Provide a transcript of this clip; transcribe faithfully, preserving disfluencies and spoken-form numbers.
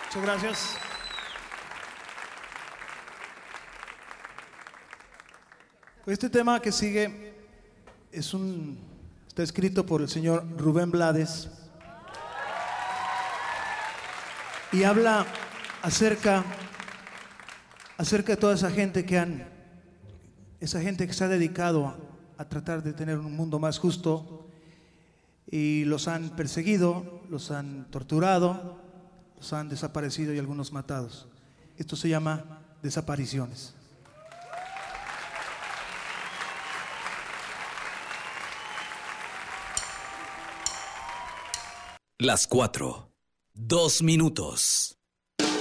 Muchas gracias. Este tema que sigue es un, está escrito por el señor Rubén Blades y habla acerca, acerca de toda esa gente que han, esa gente que se ha dedicado a, a tratar de tener un mundo más justo y los han perseguido, los han torturado, los han desaparecido y algunos matados. Esto se llama desapariciones. Las cuatro, dos minutos.